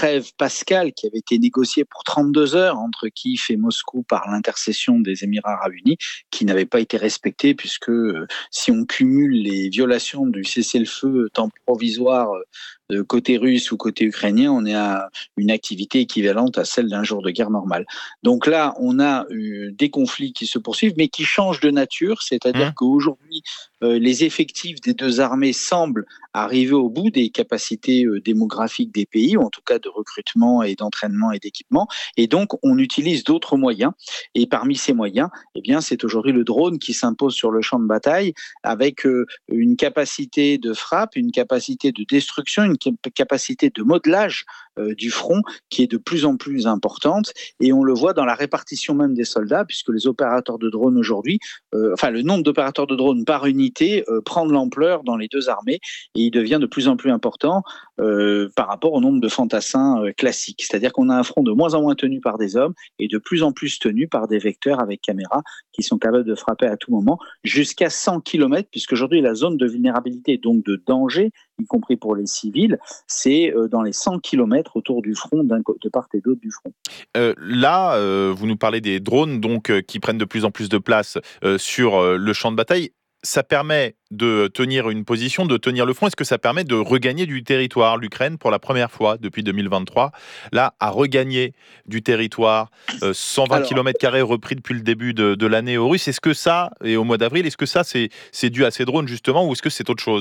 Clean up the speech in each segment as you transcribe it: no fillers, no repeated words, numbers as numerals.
trêve pascale qui avait été négociée pour 32 heures entre Kiev et Moscou par l'intercession des Émirats arabes unis, qui n'avait pas été respectée, puisque si on cumule les violations du cessez-le-feu temps provisoire côté russe ou côté ukrainien, on est à une activité équivalente à celle d'un jour de guerre normale. Donc là, on a des conflits qui se poursuivent, mais qui changent de nature, c'est-à-dire qu'aujourd'hui, les effectifs des deux armées semblent arriver au bout des capacités démographiques des pays, ou en tout cas de recrutement et d'entraînement et d'équipement, et donc on utilise d'autres moyens, et parmi ces moyens, eh bien, c'est aujourd'hui le drone qui s'impose sur le champ de bataille, avec une capacité de frappe, une capacité de destruction, une capacité de modelage du front qui est de plus en plus importante, et on le voit dans la répartition même des soldats, puisque les opérateurs de drones aujourd'hui, le nombre d'opérateurs de drones par unité prend de l'ampleur dans les deux armées, et il devient de plus en plus important par rapport au nombre de fantassins classiques. C'est-à-dire qu'on a un front de moins en moins tenu par des hommes et de plus en plus tenu par des vecteurs avec caméra qui sont capables de frapper à tout moment jusqu'à 100 km, puisqu'aujourd'hui la zone de vulnérabilité, donc de danger, y compris pour les civils, c'est dans les 100 km autour du front, de part et d'autre du front. Vous nous parlez des drones qui prennent de plus en plus de place sur le champ de bataille. Ça permet de tenir une position, de tenir le front. Est-ce que ça permet de regagner du territoire ? L'Ukraine, pour la première fois depuis 2023, là, a regagné du territoire, 120 km² repris depuis le début de l'année aux Russes. Est-ce que ça, et au mois d'avril, est-ce que ça, c'est dû à ces drones justement, ou est-ce que c'est autre chose ?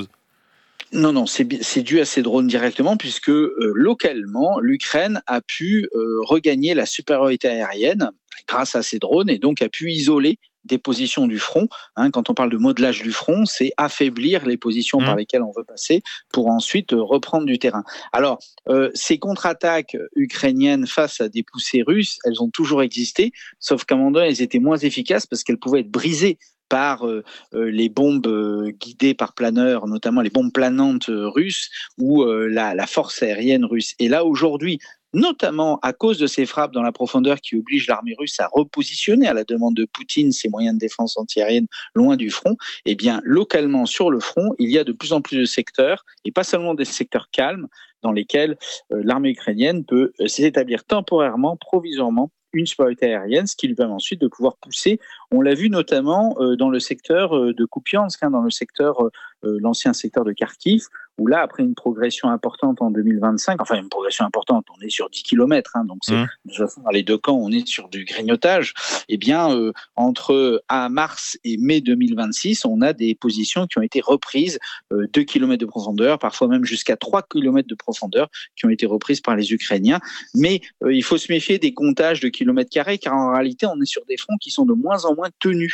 Non, c'est dû à ces drones directement, puisque localement, l'Ukraine a pu regagner la supériorité aérienne grâce à ces drones, et donc a pu isoler des positions du front. Quand on parle de modelage du front, c'est affaiblir les positions par lesquelles on veut passer pour ensuite reprendre du terrain. Alors, ces contre-attaques ukrainiennes face à des poussées russes, elles ont toujours existé, sauf qu'à un moment donné, elles étaient moins efficaces parce qu'elles pouvaient être brisées par les bombes guidées par planeurs, notamment les bombes planantes russes, ou la force aérienne russe. Et là, aujourd'hui, notamment à cause de ces frappes dans la profondeur qui obligent l'armée russe à repositionner à la demande de Poutine ses moyens de défense antiaérienne loin du front, eh bien, localement sur le front, il y a de plus en plus de secteurs, et pas seulement des secteurs calmes, dans lesquels l'armée ukrainienne peut s'établir temporairement, provisoirement, une supériorité aérienne, ce qui lui permet ensuite de pouvoir pousser. On l'a vu notamment dans le secteur de Kupiansk, dans le secteur, l'ancien secteur de Kharkiv, où là, après une progression importante en 2025, une progression importante, on est sur 10 km, donc c'est, de toute façon, dans les deux camps, on est sur du grignotage, eh bien, entre mars et mai 2026, on a des positions qui ont été reprises, 2 km de profondeur, parfois même jusqu'à 3 km de profondeur, qui ont été reprises par les Ukrainiens. Mais il faut se méfier des comptages de kilomètres carrés, car en réalité, on est sur des fronts qui sont de moins en moins tenus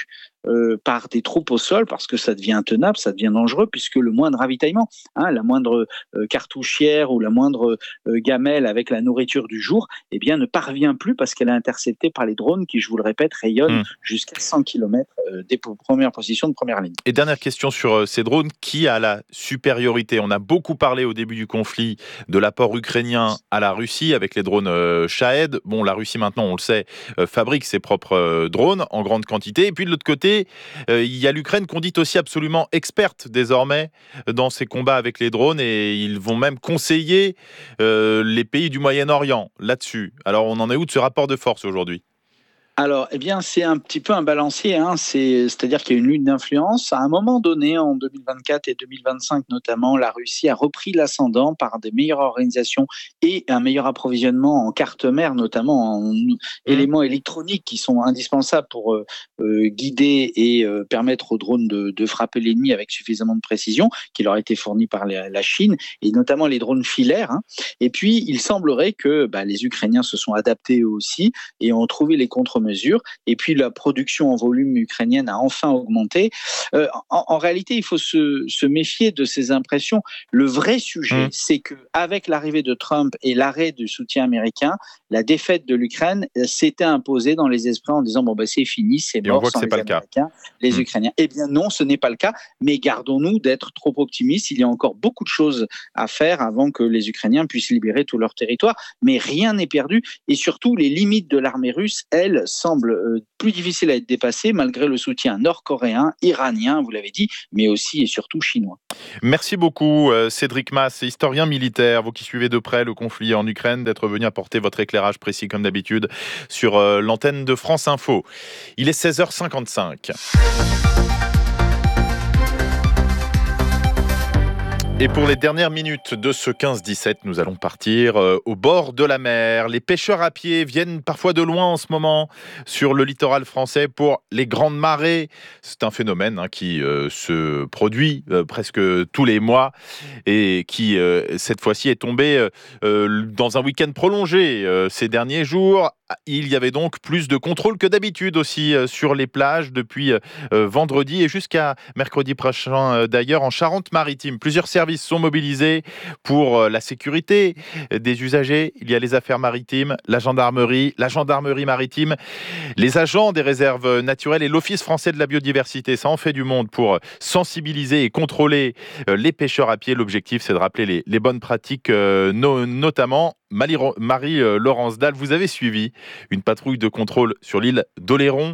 par des troupes au sol, parce que ça devient intenable, ça devient dangereux, puisque le moindre ravitaillement, la moindre cartouchière ou la moindre gamelle avec la nourriture du jour, eh bien, ne parvient plus parce qu'elle est interceptée par les drones qui, je vous le répète, rayonnent jusqu'à 100 km des premières positions de première ligne. Et dernière question sur ces drones, qui a la supériorité ? On a beaucoup parlé au début du conflit de l'apport ukrainien à la Russie avec les drones Shahed. Bon, la Russie maintenant, on le sait, fabrique ses propres drones en grande quantité. Et puis de l'autre côté, il y a l'Ukraine qu'on dit aussi absolument experte désormais dans ces combats avec les drones, et ils vont même conseiller les pays du Moyen-Orient là-dessus. Alors on en est où de ce rapport de force aujourd'hui ? Alors, eh bien, c'est un petit peu un balancier, c'est-à-dire qu'il y a une lutte d'influence. À un moment donné, en 2024 et 2025 notamment, la Russie a repris l'ascendant par des meilleures organisations et un meilleur approvisionnement en cartes mères, notamment en éléments électroniques qui sont indispensables pour guider et permettre aux drones de frapper l'ennemi avec suffisamment de précision, qui leur a été fourni par la Chine, et notamment les drones filaires. Et puis, il semblerait que les Ukrainiens se sont adaptés eux aussi et ont trouvé les contre-mesures. Et puis la production en volume ukrainienne a enfin augmenté. En réalité, il faut se méfier de ces impressions. Le vrai sujet, c'est qu'avec l'arrivée de Trump et l'arrêt du soutien américain, la défaite de l'Ukraine s'était imposée dans les esprits en disant c'est fini, c'est mort sans les Américains, les Ukrainiens. Eh bien non, ce n'est pas le cas, mais gardons-nous d'être trop optimistes. Il y a encore beaucoup de choses à faire avant que les Ukrainiens puissent libérer tout leur territoire, mais rien n'est perdu, et surtout les limites de l'armée russe, elles, semble plus difficile à être dépassée malgré le soutien nord-coréen, iranien, vous l'avez dit, mais aussi et surtout chinois. Merci beaucoup Cédric Masse, historien militaire, vous qui suivez de près le conflit en Ukraine, d'être venu apporter votre éclairage précis comme d'habitude sur l'antenne de France Info. Il est 16h55. Et pour les dernières minutes de ce 15-17, nous allons partir au bord de la mer. Les pêcheurs à pied viennent parfois de loin en ce moment sur le littoral français pour les grandes marées. C'est un phénomène qui se produit presque tous les mois et qui, cette fois-ci, est tombé dans un week-end prolongé ces derniers jours. Il y avait donc plus de contrôles que d'habitude aussi sur les plages depuis vendredi et jusqu'à mercredi prochain d'ailleurs en Charente-Maritime. Plusieurs services sont mobilisés pour la sécurité des usagers. Il y a les affaires maritimes, la gendarmerie maritime, les agents des réserves naturelles et l'Office français de la biodiversité. Ça en fait du monde pour sensibiliser et contrôler les pêcheurs à pied. L'objectif, c'est de rappeler les bonnes pratiques, notamment. Marie-Laurence Dalle, vous avez suivi une patrouille de contrôle sur l'île d'Oléron,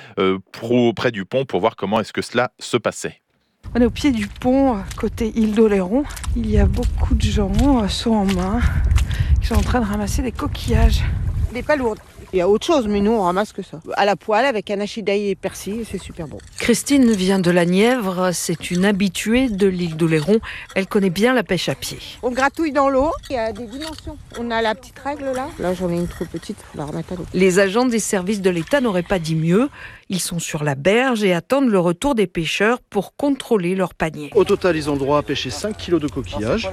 près du pont, pour voir comment est-ce que cela se passait. On est au pied du pont, côté île d'Oléron. Il y a beaucoup de gens, seaux en main, qui sont en train de ramasser des coquillages. Des palourdes. Il y a autre chose, mais nous on ramasse que ça. À la poêle avec un hachis d'ail et persil, c'est super bon. Christine vient de la Nièvre, c'est une habituée de l'île d'Oléron. Elle connaît bien la pêche à pied. On gratouille dans l'eau, il y a des dimensions. On a la petite règle là. Là j'en ai une trop petite, il faut la remettre à l'eau. Les agents des services de l'État n'auraient pas dit mieux. Ils sont sur la berge et attendent le retour des pêcheurs pour contrôler leur panier. Au total, ils ont le droit à pêcher 5 kg de coquillages.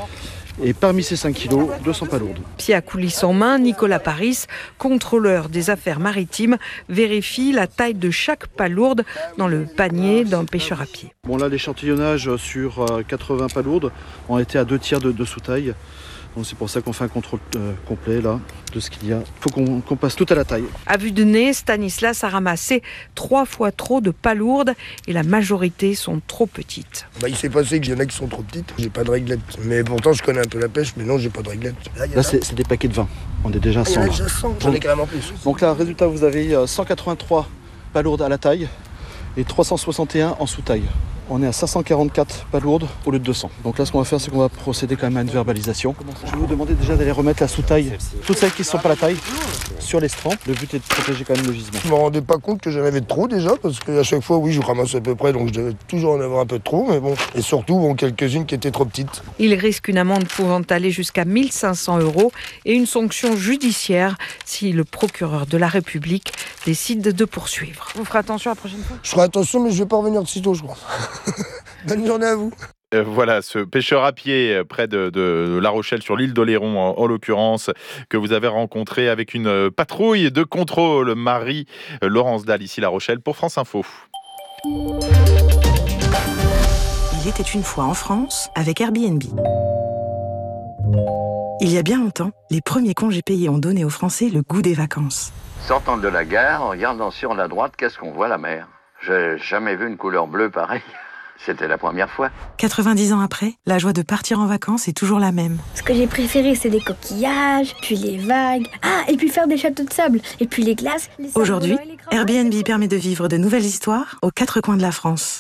Et parmi ces 5 kilos, 200 palourdes. Pied à coulisses en main, Nicolas Paris, contrôleur des affaires maritimes, vérifie la taille de chaque palourde dans le panier d'un pêcheur à pied. Bon là, l'échantillonnage sur 80 palourdes ont été à 2 tiers de sous-taille. Donc c'est pour ça qu'on fait un contrôle complet là, de ce qu'il y a. Il faut qu'on passe tout à la taille. À vue de nez, Stanislas a ramassé 3 fois trop de palourdes et la majorité sont trop petites. Il s'est passé qu'il y en a qui sont trop petites. J'ai pas de réglette. Mais pourtant, je connais un peu la pêche, mais non, j'ai pas de réglette. Là, c'est des paquets de 20. On est déjà à 100. J'en ai carrément plus. Donc là, résultat, vous avez 183 palourdes à la taille et 361 en sous-taille. On est à 544 palourdes au lieu de 200. Donc là, ce qu'on va faire, c'est qu'on va procéder quand même à une verbalisation. Je vais vous demander déjà d'aller remettre la sous-taille, toutes celles qui ne sont pas la taille, sur les strands. Le but est de protéger quand même le gisement. Je me rendais pas compte que j'en avais trop déjà, parce qu'à chaque fois, oui, je ramasse à peu près, donc je devais toujours en avoir un peu de trop, mais bon. Et surtout, quelques-unes qui étaient trop petites. Il risque une amende pouvant aller jusqu'à 1 500 € et une sanction judiciaire si le procureur de la République décide de poursuivre. Vous ferez attention la prochaine fois ? Je ferai attention, mais je vais pas revenir de sitôt, je crois. Bonne journée à vous. Voilà, ce pêcheur à pied près de La Rochelle, sur l'île d'Oléron en l'occurrence, que vous avez rencontré avec une patrouille de contrôle. Marie-Laurence Dalle, ici La Rochelle, pour France Info. Il était une fois en France avec Airbnb. Il y a bien longtemps, les premiers congés payés ont donné aux Français le goût des vacances. Sortant de la gare, en regardant sur la droite, qu'est-ce qu'on voit? La mer. J'ai jamais vu une couleur bleue pareille. C'était la première fois. 90 ans après, la joie de partir en vacances est toujours la même. Ce que j'ai préféré, c'est les coquillages, puis les vagues. Ah, et puis faire des châteaux de sable, et puis les glaces. Aujourd'hui, Airbnb permet de vivre de nouvelles histoires aux 4 coins de la France.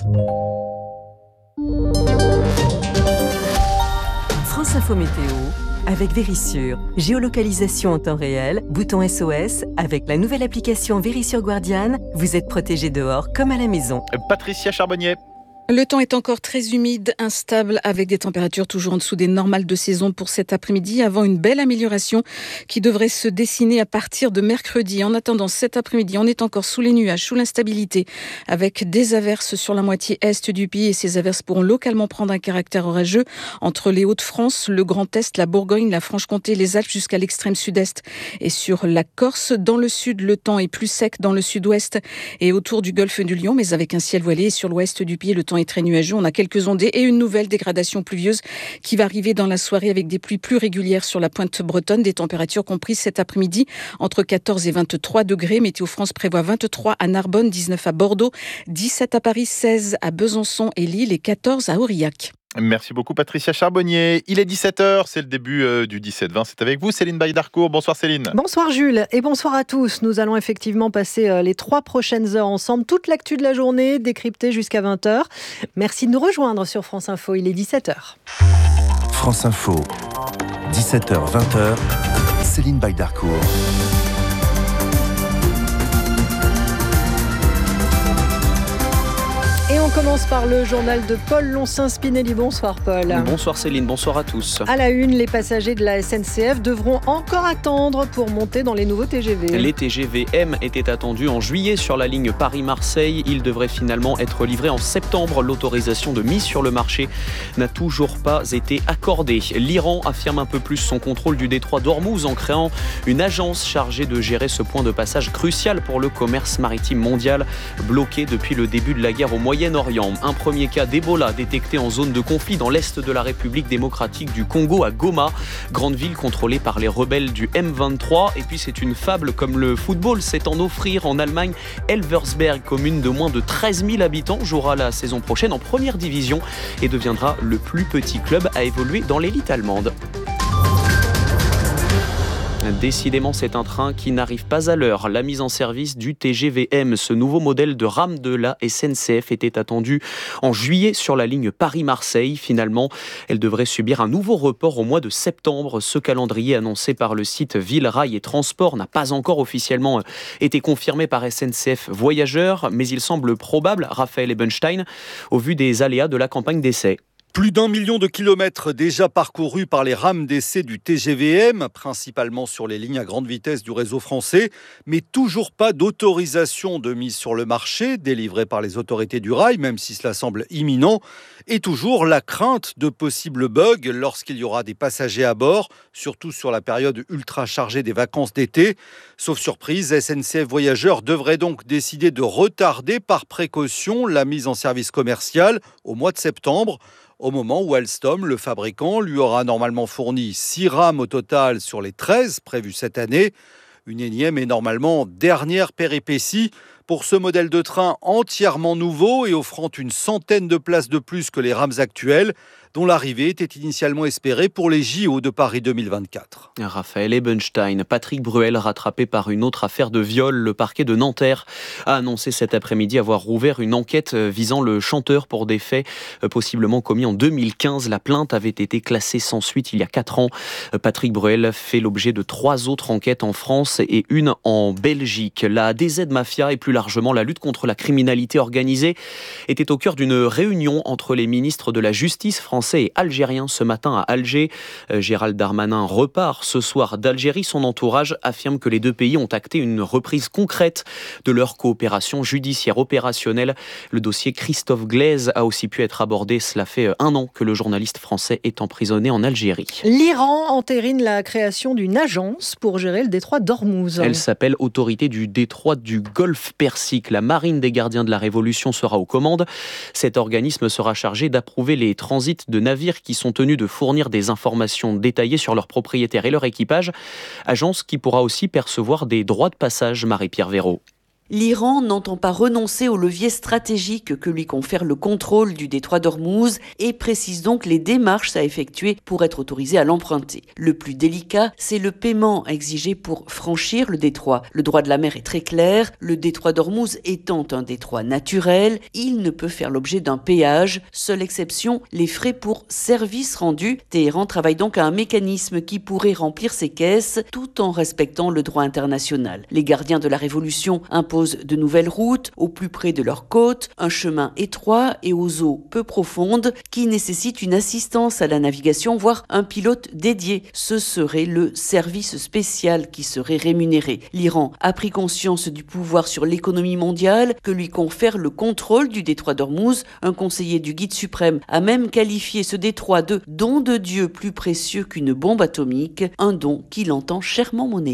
France Info Météo avec Vérissure. Géolocalisation en temps réel, bouton SOS. Avec la nouvelle application Vérissure Guardian, vous êtes protégé dehors comme à la maison. Patricia Charbonnier. Le temps est encore très humide, instable, avec des températures toujours en dessous des normales de saison pour cet après-midi, avant une belle amélioration qui devrait se dessiner à partir de mercredi. En attendant, cet après-midi, on est encore sous les nuages, sous l'instabilité, avec des averses sur la moitié est du pays, et ces averses pourront localement prendre un caractère orageux entre les Hauts-de-France, le Grand Est, la Bourgogne, la Franche-Comté, les Alpes jusqu'à l'extrême sud-est et sur la Corse. Dans le sud, le temps est plus sec dans le sud-ouest et autour du golfe du Lion, mais avec un ciel voilé. Et sur l'ouest du pays, le temps est très nuageux. On a quelques ondées et une nouvelle dégradation pluvieuse qui va arriver dans la soirée avec des pluies plus régulières sur la pointe bretonne. Des températures comprises cet après-midi entre 14 et 23 degrés. Météo France prévoit 23 à Narbonne, 19 à Bordeaux, 17 à Paris, 16 à Besançon et Lille et 14 à Aurillac. Merci beaucoup Patricia Charbonnier. Il est 17h, c'est le début du 17-20. C'est avec vous Céline Bailly-Darcourt. Bonsoir Céline. Bonsoir Jules et bonsoir à tous. Nous allons effectivement passer les 3 prochaines heures ensemble. Toute l'actu de la journée décryptée jusqu'à 20h. Merci de nous rejoindre sur France Info. Il est 17h. France Info, 17h, 20h. Céline Bailly-Darcourt. Et on commence par le journal de Paul Loncin-Spinelli. Bonsoir Paul. Bonsoir Céline, bonsoir à tous. À la une, les passagers de la SNCF devront encore attendre pour monter dans les nouveaux TGV. Les TGV M étaient attendus en juillet sur la ligne Paris-Marseille. Ils devraient finalement être livrés en septembre. L'autorisation de mise sur le marché n'a toujours pas été accordée. L'Iran affirme un peu plus son contrôle du détroit d'Ormuz en créant une agence chargée de gérer ce point de passage crucial pour le commerce maritime mondial, bloqué depuis le début de la guerre au Moyen-Orient. Un premier cas d'Ebola détecté en zone de conflit dans l'est de la République démocratique du Congo à Goma, grande ville contrôlée par les rebelles du M23. Et puis c'est une fable comme le football sait en offrir. En Allemagne, Elversberg, commune de moins de 13 000 habitants, jouera la saison prochaine en première division et deviendra le plus petit club à évoluer dans l'élite allemande. Décidément, c'est un train qui n'arrive pas à l'heure. La mise en service du TGV M, ce nouveau modèle de rame de la SNCF, était attendue en juillet sur la ligne Paris-Marseille. Finalement, elle devrait subir un nouveau report au mois de septembre. Ce calendrier annoncé par le site Ville Rail et Transport n'a pas encore officiellement été confirmé par SNCF Voyageurs, mais il semble probable, Raphaël Ebenstein, au vu des aléas de la campagne d'essai. Plus d'1 million de kilomètres déjà parcourus par les rames d'essai du TGV-M, principalement sur les lignes à grande vitesse du réseau français, mais toujours pas d'autorisation de mise sur le marché délivrée par les autorités du rail, même si cela semble imminent, et toujours la crainte de possibles bugs lorsqu'il y aura des passagers à bord, surtout sur la période ultra chargée des vacances d'été. Sauf surprise, SNCF Voyageurs devrait donc décider de retarder par précaution la mise en service commercial au mois de septembre, au moment où Alstom, le fabricant, lui aura normalement fourni 6 rames au total sur les 13 prévues cette année. Une énième et normalement dernière péripétie pour ce modèle de train entièrement nouveau et offrant une centaine de places de plus que les rames actuelles, dont l'arrivée était initialement espérée pour les JO de Paris 2024. Raphaël Ebenstein, Patrick Bruel, rattrapé par une autre affaire de viol. Le parquet de Nanterre a annoncé cet après-midi avoir rouvert une enquête visant le chanteur pour des faits possiblement commis en 2015. La plainte avait été classée sans suite il y a 4 ans. Patrick Bruel fait l'objet de 3 autres enquêtes en France et une en Belgique. La DZ Mafia et plus largement la lutte contre la criminalité organisée était au cœur d'une réunion entre les ministres de la Justice français et algérien ce matin à Alger. Gérald Darmanin repart ce soir d'Algérie. Son entourage affirme que les deux pays ont acté une reprise concrète de leur coopération judiciaire opérationnelle. Le dossier Christophe Glaise a aussi pu être abordé. Cela fait 1 an que le journaliste français est emprisonné en Algérie. L'Iran entérine la création d'une agence pour gérer le détroit d'Ormuz. Elle s'appelle Autorité du détroit du Golfe Persique. La marine des gardiens de la Révolution sera aux commandes. Cet organisme sera chargé d'approuver les transits de navires qui sont tenus de fournir des informations détaillées sur leurs propriétaires et leur équipage. Agence qui pourra aussi percevoir des droits de passage, Marie-Pierre Véraud. L'Iran n'entend pas renoncer au levier stratégique que lui confère le contrôle du détroit d'Ormuz et précise donc les démarches à effectuer pour être autorisé à l'emprunter. Le plus délicat, c'est le paiement exigé pour franchir le détroit. Le droit de la mer est très clair. Le détroit d'Ormuz étant un détroit naturel, il ne peut faire l'objet d'un péage. Seule exception, les frais pour services rendus. Téhéran travaille donc à un mécanisme qui pourrait remplir ses caisses tout en respectant le droit international. Les gardiens de la Révolution imposent de nouvelles routes au plus près de leurs côtes, un chemin étroit et aux eaux peu profondes qui nécessite une assistance à la navigation, voire un pilote dédié. Ce serait le service spécial qui serait rémunéré. L'Iran a pris conscience du pouvoir sur l'économie mondiale que lui confère le contrôle du détroit d'Ormuz. Un conseiller du guide suprême a même qualifié ce détroit de don de Dieu plus précieux qu'une bombe atomique, un don qu'il entend chèrement monnayer.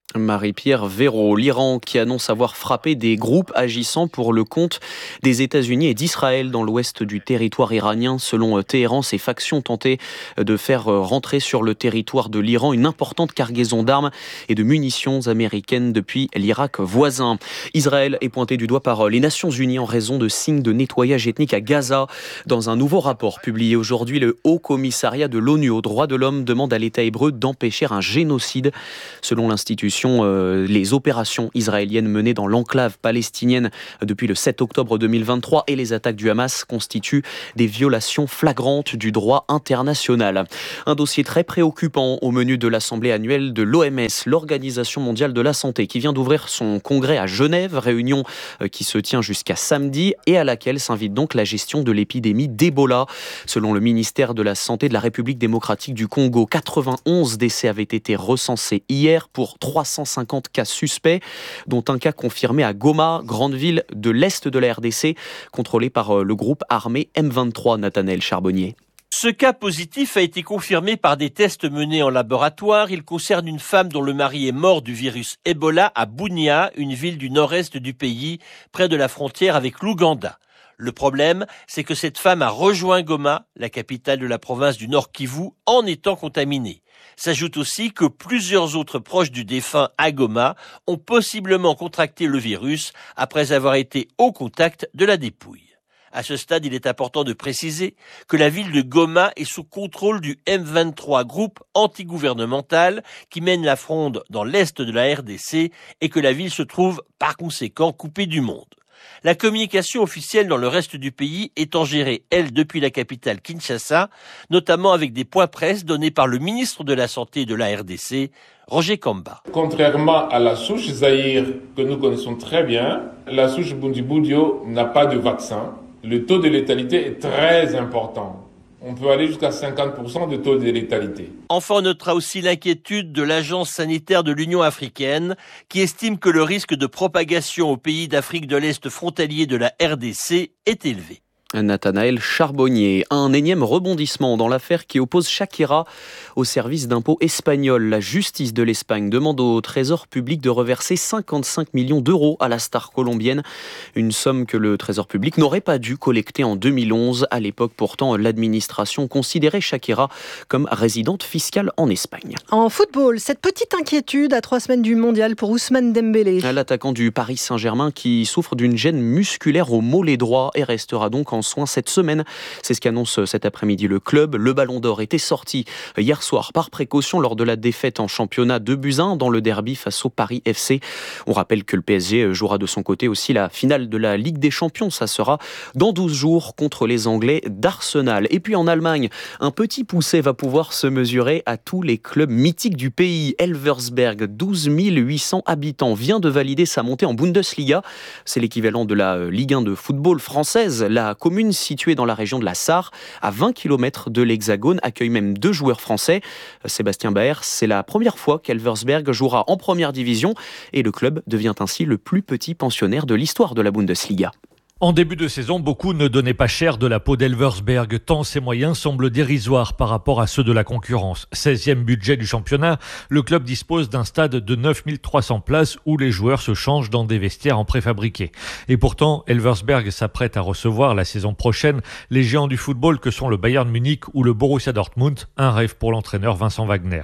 Marie-Pierre Véraud, l'Iran qui annonce avoir frappé des groupes agissant pour le compte des États-Unis et d'Israël dans l'ouest du territoire iranien. Selon Téhéran, ces factions tentaient de faire rentrer sur le territoire de l'Iran une importante cargaison d'armes et de munitions américaines depuis l'Irak voisin. Israël est pointé du doigt par les Nations Unies en raison de signes de nettoyage ethnique à Gaza. Dans un nouveau rapport publié aujourd'hui, le Haut Commissariat de l'ONU aux droits de l'homme demande à l'État hébreu d'empêcher un génocide. Selon l'institution, les opérations israéliennes menées dans l'enclave palestinienne depuis le 7 octobre 2023 et les attaques du Hamas constituent des violations flagrantes du droit international. Un dossier très préoccupant au menu de l'Assemblée annuelle de l'OMS, l'Organisation mondiale de la santé, qui vient d'ouvrir son congrès à Genève, réunion qui se tient jusqu'à samedi et à laquelle s'invite donc la gestion de l'épidémie d'Ebola. Selon le ministère de la Santé de la République démocratique du Congo, 91 décès avaient été recensés hier pour 350 cas suspects, dont un cas confirmé à Goma, grande ville de l'Est de la RDC, contrôlée par le groupe armé M23, Nathanaël Charbonnier. Ce cas positif a été confirmé par des tests menés en laboratoire. Il concerne une femme dont le mari est mort du virus Ebola à Bunia, une ville du nord-est du pays, près de la frontière avec l'Ouganda. Le problème, c'est que cette femme a rejoint Goma, la capitale de la province du Nord Kivu, en étant contaminée. S'ajoute aussi que plusieurs autres proches du défunt à Goma ont possiblement contracté le virus après avoir été au contact de la dépouille. À ce stade, il est important de préciser que la ville de Goma est sous contrôle du M23, groupe antigouvernemental qui mène la fronde dans l'est de la RDC et que la ville se trouve par conséquent coupée du monde. La communication officielle dans le reste du pays étant gérée, elle, depuis la capitale Kinshasa, notamment avec des points presse donnés par le ministre de la Santé de la RDC, Roger Kamba. Contrairement à la souche Zaïre que nous connaissons très bien, la souche Bundibugyo n'a pas de vaccin. Le taux de létalité est très important. On peut aller jusqu'à 50% de taux de létalité. Enfin, on notera aussi l'inquiétude de l'Agence sanitaire de l'Union africaine qui estime que le risque de propagation aux pays d'Afrique de l'Est frontaliers de la RDC est élevé. Nathanaël Charbonnier. Un énième rebondissement dans l'affaire qui oppose Shakira au service d'impôt espagnol. La justice de l'Espagne demande au Trésor public de reverser 55 millions d'euros à la star colombienne. Une somme que le Trésor public n'aurait pas dû collecter en 2011. À l'époque, pourtant, l'administration considérait Shakira comme résidente fiscale en Espagne. En football, cette petite inquiétude à 3 semaines du mondial pour Ousmane Dembélé. L'attaquant du Paris Saint-Germain qui souffre d'une gêne musculaire au mollet droit et restera donc en soins cette semaine. C'est ce qu'annonce cet après-midi le club. Le Ballon d'Or était sorti hier soir par précaution lors de la défaite en championnat 2-1 dans le derby face au Paris FC. On rappelle que le PSG jouera de son côté aussi la finale de la Ligue des Champions. Ça sera dans 12 jours contre les Anglais d'Arsenal. Et puis en Allemagne, un petit poucet va pouvoir se mesurer à tous les clubs mythiques du pays. Elversberg, 12 800 habitants, vient de valider sa montée en Bundesliga. C'est l'équivalent de la Ligue 1 de football française. La commune située dans la région de la Sarre, à 20 km de l'Hexagone, accueille même 2 joueurs français. Sébastien Baer, c'est la première fois qu'Elversberg jouera en première division et le club devient ainsi le plus petit pensionnaire de l'histoire de la Bundesliga. En début de saison, beaucoup ne donnaient pas cher de la peau d'Elversberg, tant ses moyens semblent dérisoires par rapport à ceux de la concurrence. 16e budget du championnat, le club dispose d'un stade de 9300 places où les joueurs se changent dans des vestiaires en préfabriqué. Et pourtant, Elversberg s'apprête à recevoir la saison prochaine les géants du football que sont le Bayern Munich ou le Borussia Dortmund, un rêve pour l'entraîneur Vincent Wagner.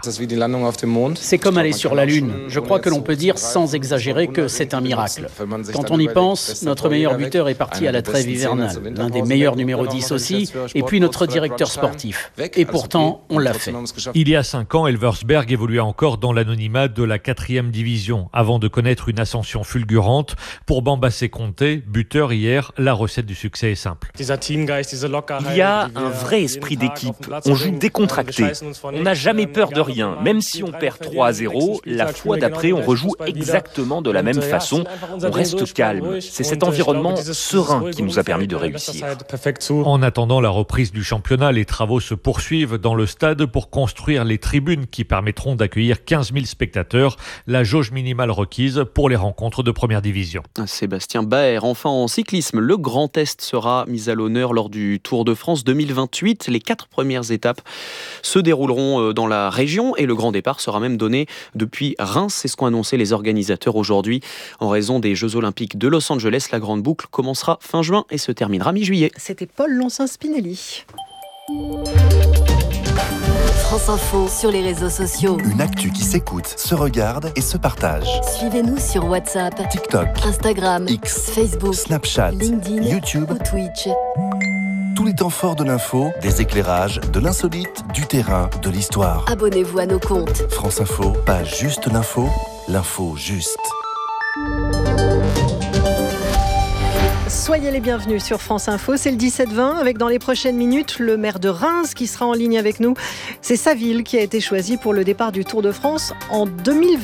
C'est comme aller sur la Lune. Je crois que l'on peut dire sans exagérer que c'est un miracle. Quand on y pense, notre meilleur buteur est parti à la trêve hivernale, l'un des meilleurs numéro 10 aussi, et puis notre directeur sportif. Et pourtant, on l'a fait. Il y a 5 ans, Elversberg évoluait encore dans l'anonymat de la 4e division, avant de connaître une ascension fulgurante. Pour Bamba Conté, buteur hier, la recette du succès est simple. Il y a un vrai esprit d'équipe. On joue décontracté. On n'a jamais peur de rien. Même si on perd 3-0, la fois d'après, on rejoue exactement de la même façon. On reste calme. C'est cet environnement serein qui nous a permis de réussir. En attendant la reprise du championnat, les travaux se poursuivent dans le stade pour construire les tribunes qui permettront d'accueillir 15 000 spectateurs, la jauge minimale requise pour les rencontres de première division. Sébastien Baer. Enfin, en cyclisme, le Grand Est sera mis à l'honneur lors du Tour de France 2028. Les 4 premières étapes se dérouleront dans la région et le grand départ sera même donné depuis Reims. C'est ce qu'ont annoncé les organisateurs aujourd'hui. En raison des Jeux Olympiques de Los Angeles, la grande boucle commencera fin juin et se terminera mi-juillet. C'était Paul Lonsin-Spinelli. France Info sur les réseaux sociaux. Une actu qui s'écoute, se regarde et se partage. Suivez-nous sur WhatsApp, TikTok, Instagram, X, Facebook, Snapchat, LinkedIn, YouTube ou Twitch. Tous les temps forts de l'info, des éclairages, de l'insolite, du terrain, de l'histoire. Abonnez-vous à nos comptes. France Info, pas juste l'info, l'info juste. Soyez les bienvenus sur France Info, c'est le 17-20 avec dans les prochaines minutes le maire de Reims qui sera en ligne avec nous. C'est sa ville qui a été choisie pour le départ du Tour de France en 2020.